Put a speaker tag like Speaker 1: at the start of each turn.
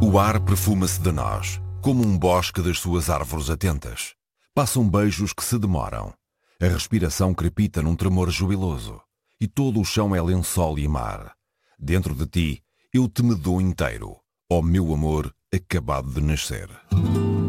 Speaker 1: O ar perfuma-se de nós, como um bosque das suas árvores atentas. Passam beijos que se demoram. A respiração crepita num tremor jubiloso. E todo o chão é lençol e mar. Dentro de ti, eu te me dou inteiro, ó meu amor acabado de nascer.